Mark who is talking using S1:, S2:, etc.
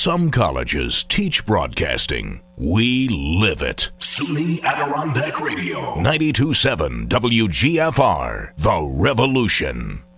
S1: Some colleges teach broadcasting. We live it. SUNY Adirondack Radio. 92.7 WGFR. The Revolution.